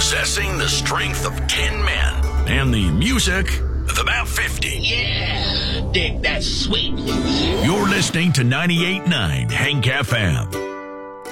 possessing the strength of 10 men and the music of about 50. Yeah, dig that sweet music. You're listening to 98.9 Hank FM.